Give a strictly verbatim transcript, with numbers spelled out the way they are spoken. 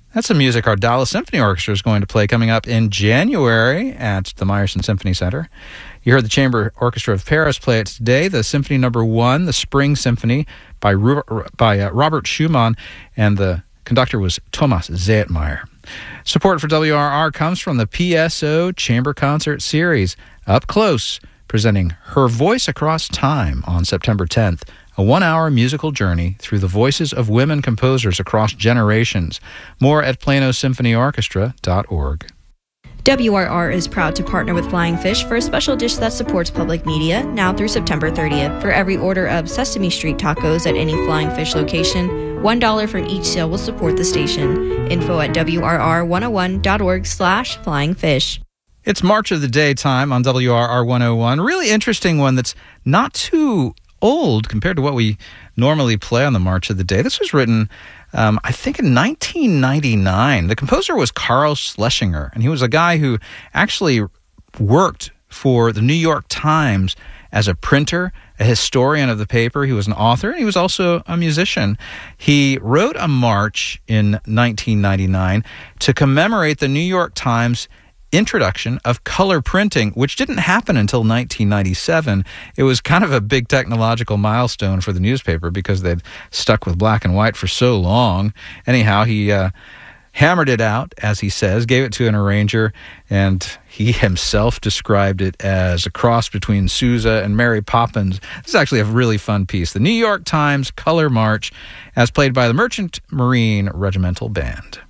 That's some music our Dallas Symphony Orchestra is going to play coming up in January at the Meyerson Symphony Center. You heard the Chamber Orchestra of Paris play it today, the Symphony Number One, the Spring Symphony by Ru- by uh, Robert Schumann, and the conductor was Thomas Zeitmeyer. Support for W R R comes from the P S O Chamber Concert Series, Up Close, presenting Her Voice Across Time on September tenth. A one-hour musical journey through the voices of women composers across generations. More at plano symphony orchestra dot org. W R R is proud to partner with Flying Fish for a special dish that supports public media now through September thirtieth. For every order of Sesame Street tacos at any Flying Fish location, one dollar from each sale will support the station. Info at W R R one oh one dot org slash flying fish. It's March of the Day time on W R R one oh one. Really interesting one that's not too old compared to what we normally play on the March of the Day. This was written, um, I think, in nineteen ninety-nine. The composer was Karl Schlesinger, and he was a guy who actually worked for the New York Times as a printer, a historian of the paper. He was an author, and he was also a musician. He wrote a march in nineteen ninety-nine to commemorate the New York Times introduction of color printing, which didn't happen until nineteen ninety-seven. It was kind of a big technological milestone for the newspaper because they'd stuck with black and white for so long. Anyhow, he uh, hammered it out, as he says, gave it to an arranger, and he himself described it as a cross between Sousa and Mary Poppins. This is actually a really fun piece. The New York Times Color March, as played by the Merchant Marine Regimental Band.